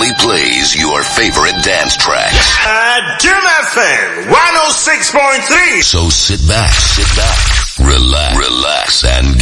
only plays your favorite dance tracks. Jim FM 106.3. So sit back, relax, and